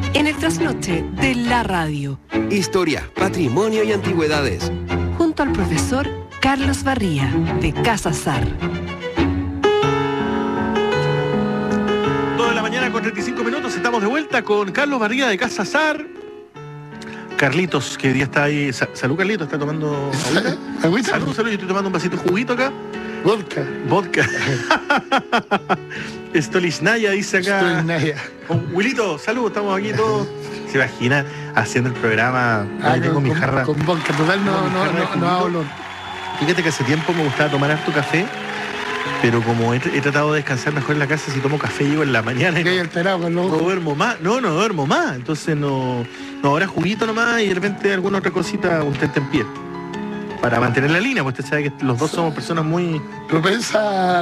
En el trasnoche de la radio. Historia, patrimonio y antigüedades. Junto al profesor Carlos Barría, de Casa Sar. 2 de la mañana con 35 minutos, estamos de vuelta con Carlos Barría de Casa Sar. Carlitos, que hoy día está ahí. Salud, Carlitos, está tomando agüita. Salud, yo estoy tomando un vasito de juguito acá. Vodka. Stolichnaya, dice acá. Stolichnaya. Wilito, salud, estamos aquí todos. Se imagina haciendo el programa. Tengo mi jarra. Con vodka, total, no hablo. Fíjate que hace tiempo me gustaba tomar harto café, pero como he tratado de descansar mejor en la casa, si tomo café llego en la mañana. ¿Qué hay alterado con los no duermo más. No duermo más. Entonces no, ahora juguito nomás y de repente alguna otra cosita usted te en pie. Para mantener la línea, porque usted sabe que los dos somos personas muy propensa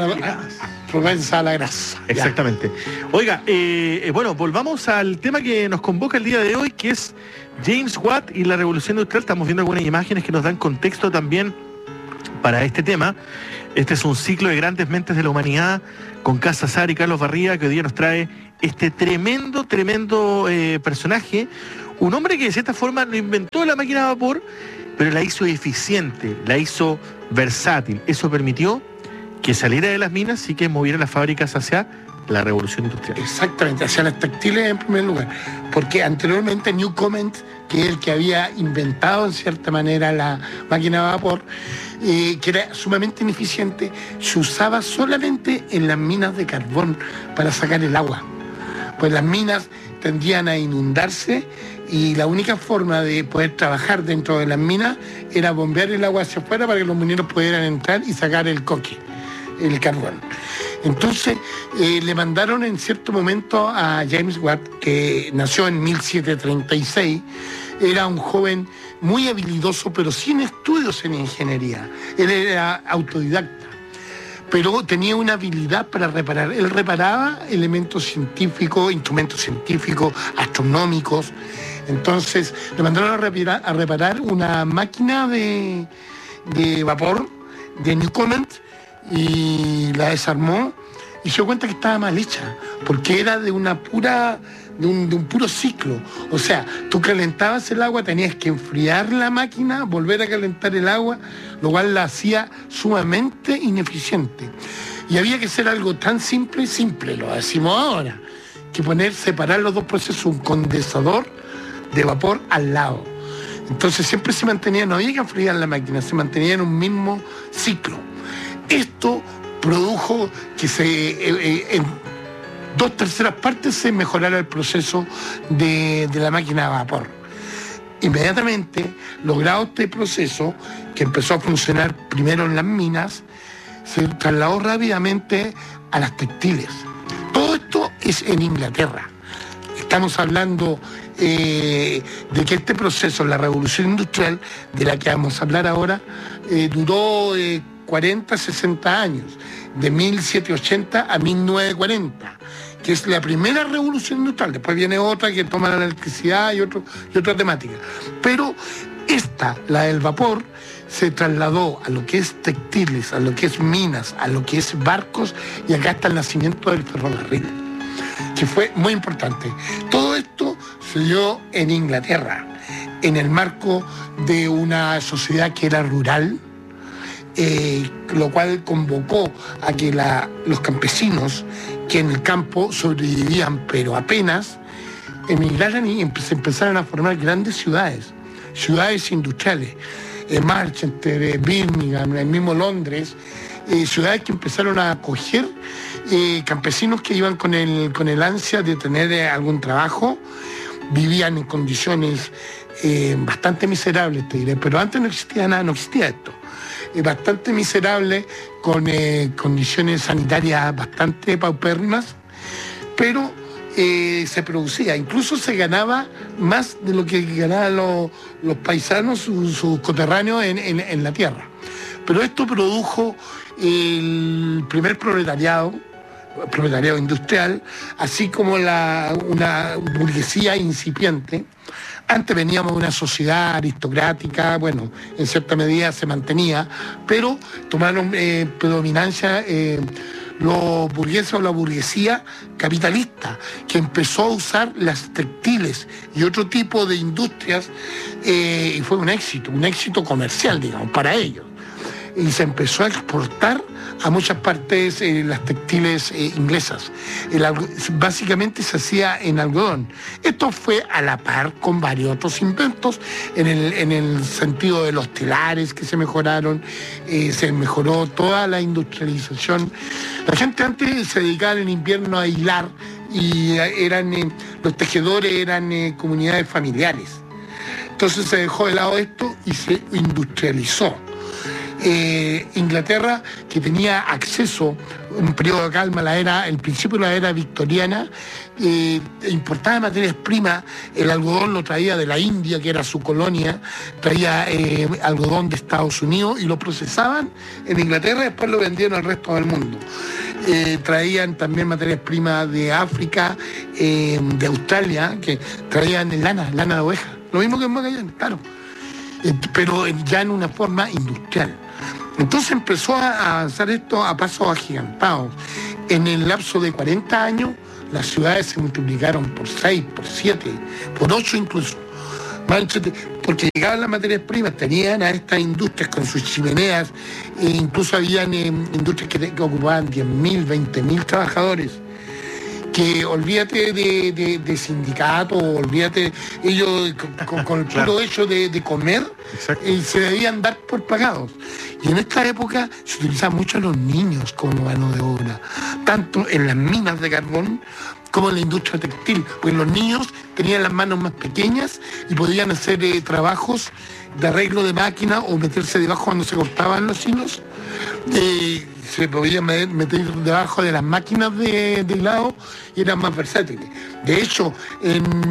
a la grasa. Exactamente. Ya. Oiga, bueno, volvamos al tema que nos convoca el día de hoy, que es James Watt y la Revolución Industrial. Estamos viendo algunas imágenes que nos dan contexto también para este tema. Este es un ciclo de grandes mentes de la humanidad con Casa Sar y Carlos Barría, que hoy día nos trae este tremendo personaje. Un hombre que de cierta forma no inventó la máquina de vapor, pero la hizo eficiente, la hizo versátil. Eso permitió que saliera de las minas y que moviera las fábricas hacia la revolución industrial. Exactamente, hacia las textiles en primer lugar. Porque anteriormente Newcomen, que es el que había inventado en cierta manera la máquina de vapor, que era sumamente ineficiente, se usaba solamente en las minas de carbón para sacar el agua. Pues las minas tendían a inundarse y la única forma de poder trabajar dentro de las minas era bombear el agua hacia afuera para que los mineros pudieran entrar y sacar el coque, el carbón. Entonces le mandaron en cierto momento a James Watt, que nació en 1736, era un joven muy habilidoso pero sin estudios en ingeniería. Él era autodidacta, pero tenía una habilidad para reparar. Él reparaba elementos científicos, instrumentos científicos, astronómicos. Entonces le mandaron a reparar una máquina de vapor de Newcomen y la desarmó y se dio cuenta que estaba mal hecha, porque era de un puro ciclo. O sea, tú calentabas el agua, tenías que enfriar la máquina, volver a calentar el agua, lo cual la hacía sumamente ineficiente. Y había que hacer algo tan simple, lo decimos ahora, que separar los dos procesos, un condensador de vapor al lado. Entonces siempre se mantenía, no había que enfriar la máquina, se mantenía en un mismo ciclo. Esto produjo que en 2/3 partes se mejorara el proceso de la máquina de vapor. Inmediatamente, logrado este proceso, que empezó a funcionar primero en las minas, se trasladó rápidamente a las textiles. Todo esto es en Inglaterra. Estamos hablando de que este proceso, la revolución industrial, de la que vamos a hablar ahora, duró 40, 60 años, de 1780 a 1940, que es la primera revolución industrial. Después viene otra que toma la electricidad y otra temática. Pero esta, la del vapor, se trasladó a lo que es textiles, a lo que es minas, a lo que es barcos, y acá está el nacimiento del ferrocarril, que fue muy importante. Todo esto se dio en Inglaterra, en el marco de una sociedad que era rural, lo cual convocó a que los campesinos que en el campo sobrevivían pero apenas, emigraran y se empezaran a formar grandes ciudades industriales, Manchester, Birmingham, el mismo Londres, ciudades que empezaron a acoger campesinos que iban con el ansia de tener algún trabajo, vivían en condiciones bastante miserables, te diré, pero antes no existía nada, no existía esto. Bastante miserable, con condiciones sanitarias bastante paupérrimas, pero se producía, incluso se ganaba más de lo que ganaban los paisanos, sus coterráneos en la tierra. Pero esto produjo el primer proletariado industrial, así como una burguesía incipiente. Antes veníamos de una sociedad aristocrática, bueno, en cierta medida se mantenía, pero tomaron predominancia los burgueses o la burguesía capitalista, que empezó a usar las textiles y otro tipo de industrias, y fue un éxito comercial, digamos, para ellos. Y se empezó a exportar a muchas partes las textiles inglesas. Básicamente se hacía en algodón. Esto fue a la par con varios otros inventos en el sentido de los telares que se mejoraron, se mejoró toda la industrialización. La gente antes se dedicaba en invierno a hilar y los tejedores eran comunidades familiares. Entonces se dejó de lado esto y se industrializó. Inglaterra, que tenía acceso, un periodo de calma, el principio de la era victoriana, importaba materias primas. El algodón lo traía de la India, que era su colonia, traía algodón de Estados Unidos y lo procesaban en Inglaterra y después lo vendían al resto del mundo. Traían también materias primas de África, de Australia, que traían lana de oveja, lo mismo que en Magallanes, claro, pero ya en una forma industrial. Entonces empezó a avanzar esto a pasos agigantados. En el lapso de 40 años, las ciudades se multiplicaron por 6, por 7, por 8 incluso. Porque llegaban las materias primas, tenían a estas industrias con sus chimeneas, e incluso habían industrias que ocupaban 10.000, 20.000 trabajadores. Que olvídate de sindicatos, olvídate, ellos con el puro hecho de comer, se debían dar por pagados. Y en esta época se utilizaban mucho a los niños como mano de obra, tanto en las minas de carbón como en la industria textil, porque los niños tenían las manos más pequeñas y podían hacer trabajos de arreglo de máquina o meterse debajo cuando se cortaban los hilos. Se podía meter debajo de las máquinas de hilado y eran más versátiles. De hecho, en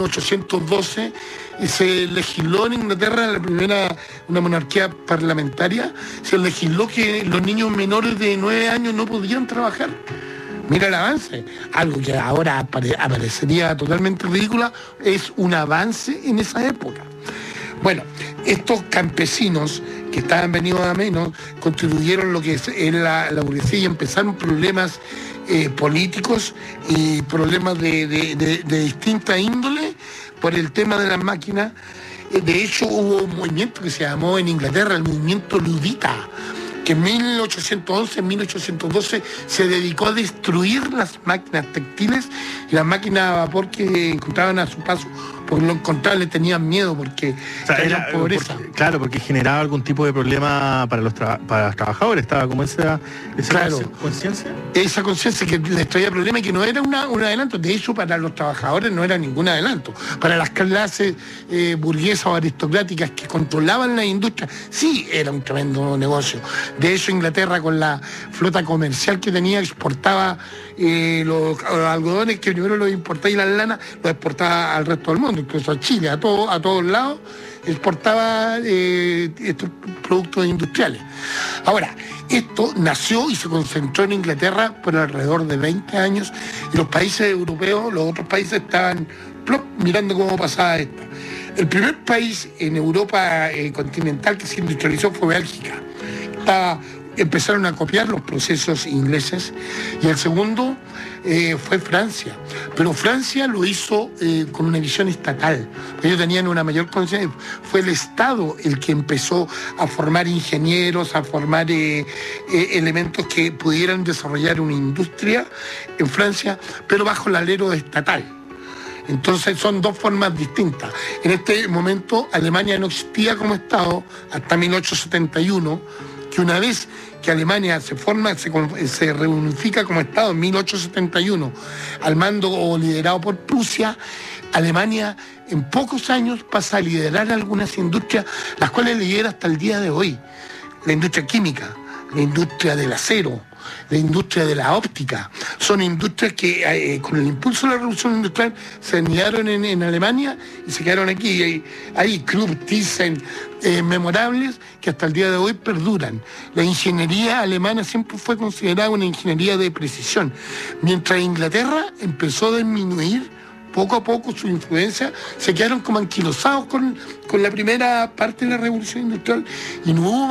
1812 se legisló en Inglaterra, una monarquía parlamentaria, se legisló que los niños menores de 9 años no podían trabajar. Mira el avance, algo que ahora aparecería totalmente ridícula, es un avance en esa época. Bueno, estos campesinos que estaban venidos a menos constituyeron lo que es la burguesía y empezaron problemas políticos y problemas de distinta índole por el tema de las máquinas. De hecho, hubo un movimiento que se llamó en Inglaterra el movimiento ludita, que en 1811, en 1812 se dedicó a destruir las máquinas textiles y las máquinas a vapor que encontraban a su paso, porque lo encontraban, le tenían miedo porque era pobreza. Porque generaba algún tipo de problema para los trabajadores, estaba como esa conciencia. Esa conciencia que les traía problemas y que no era un adelanto. De hecho, para los trabajadores no era ningún adelanto. Para las clases burguesas o aristocráticas que controlaban la industria, sí era un tremendo negocio. De hecho, Inglaterra, con la flota comercial que tenía, exportaba los algodones que primero los importaba y las lanas los exportaba al resto del mundo, incluso a Chile, a todos lados, exportaba estos productos industriales. Ahora, esto nació y se concentró en Inglaterra por alrededor de 20 años y los países europeos, los otros países estaban mirando cómo pasaba esto. El primer país en Europa continental que se industrializó fue Bélgica. Empezaron a copiar los procesos ingleses y el segundo fue Francia, pero Francia lo hizo con una visión estatal. Ellos tenían una mayor conciencia, fue el Estado el que empezó a formar ingenieros, a formar elementos que pudieran desarrollar una industria en Francia, pero bajo el alero estatal. Entonces son dos formas distintas. En este momento Alemania no existía como Estado hasta 1871, que una vez que Alemania se reunifica como Estado en 1871, al mando o liderado por Prusia, Alemania en pocos años pasa a liderar algunas industrias, las cuales lidera hasta el día de hoy. La industria química, la industria del acero, la industria de la óptica. Son industrias que con el impulso de la revolución industrial se anidaron en Alemania y se quedaron aquí. Hay Krupp, Thyssen, memorables que hasta el día de hoy perduran. La ingeniería alemana siempre fue considerada una ingeniería de precisión, mientras Inglaterra empezó a disminuir poco a poco su influencia, se quedaron como anquilosados con la primera parte de la revolución industrial y no hubo mayor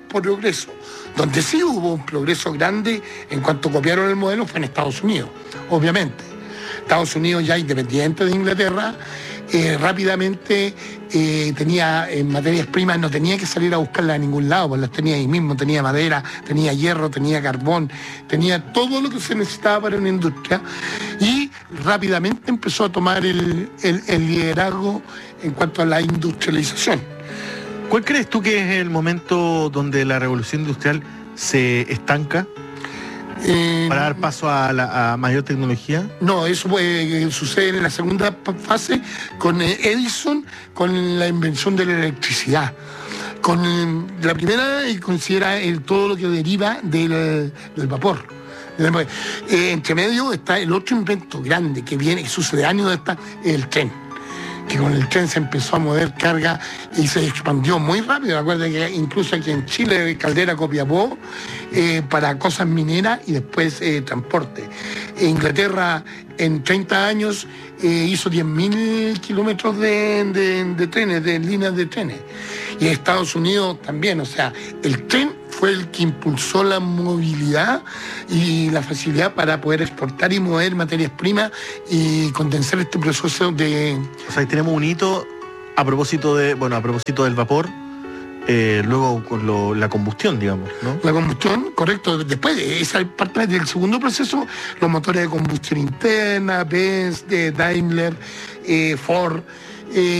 progreso. Donde sí hubo un progreso grande en cuanto copiaron el modelo fue en Estados Unidos, obviamente. Estados Unidos, ya independiente de Inglaterra, rápidamente tenía materias primas, no tenía que salir a buscarlas a ningún lado, pues las tenía ahí mismo, tenía madera, tenía hierro, tenía carbón, tenía todo lo que se necesitaba para una industria, y rápidamente empezó a tomar el liderazgo en cuanto a la industrialización. ¿Cuál crees tú que es el momento donde la revolución industrial se estanca para dar paso a mayor tecnología? No, eso sucede en la segunda fase con Edison, con la invención de la electricidad. Con la primera considera todo lo que deriva del vapor. Entre medio está el otro invento grande que sucede años después, el tren. Que con el tren se empezó a mover carga y se expandió muy rápido. Recuerda que incluso aquí en Chile, Caldera, Copiapó, para cosas mineras y después transporte. Inglaterra en 30 años hizo 10.000 kilómetros de trenes, de líneas de trenes. Y Estados Unidos también, o sea, el tren fue el que impulsó la movilidad y la facilidad para poder exportar y mover materias primas y condensar este proceso de... O sea, ahí tenemos un hito a propósito del vapor, luego con la combustión, digamos, ¿no? La combustión, correcto. Después, esa parte del segundo proceso, los motores de combustión interna, Benz, Daimler, Ford,